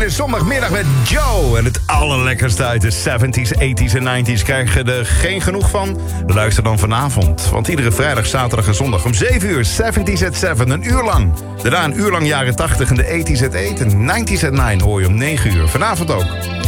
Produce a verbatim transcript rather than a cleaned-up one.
is zondagmiddag met Joe. En het allerlekkerste uit de zeventies, tachtiger en negentiger krijg je er geen genoeg van? Luister dan vanavond. Want iedere vrijdag, zaterdag en zondag om zeven uur... zeventies at zeven, een uur lang. Daarna een uur lang jaren tachtig en de tachtiger at acht en negentiger at negen hoor je om negen uur. Vanavond ook.